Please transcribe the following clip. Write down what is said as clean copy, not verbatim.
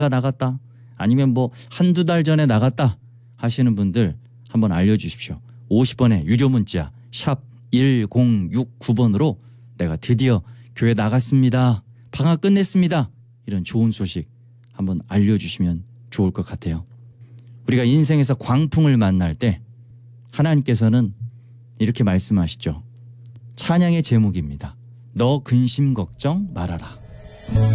나갔다 아니면 뭐 한두 달 전에 나갔다 하시는 분들 한번 알려주십시오. 50번의 유료 문자 샵 1069번으로 내가 드디어 교회 나갔습니다. 방학 끝냈습니다. 이런 좋은 소식 한번 알려주시면 좋을 것 같아요. 우리가 인생에서 광풍을 만날 때 하나님께서는 이렇게 말씀하시죠. 찬양의 제목입니다. 너 근심 걱정 말아라.